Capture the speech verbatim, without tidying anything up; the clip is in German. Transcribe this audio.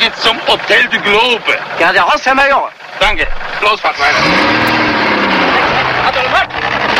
geht's zum Hotel du Globe. Ja, der Haus, Herr Major. Danke. Los, Fahrtmeister.